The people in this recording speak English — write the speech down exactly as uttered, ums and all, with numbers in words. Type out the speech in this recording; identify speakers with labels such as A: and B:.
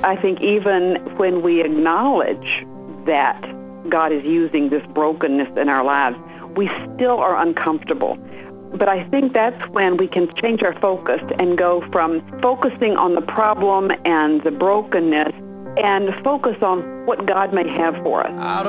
A: I think even when we acknowledge that God is using this brokenness in our lives, we still are uncomfortable. But I think that's when we can change our focus and go from focusing on the problem and the brokenness and focus on what God may have for us.